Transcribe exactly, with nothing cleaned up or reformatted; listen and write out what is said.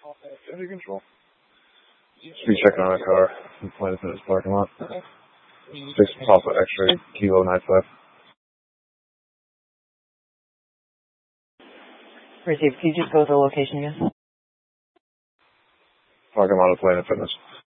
Energy control. Just be checking on a car in Planet Fitness parking lot. Six Papa X-ray Kilo nine five. Received. Can you just go to the location again? Parking lot of Planet Fitness.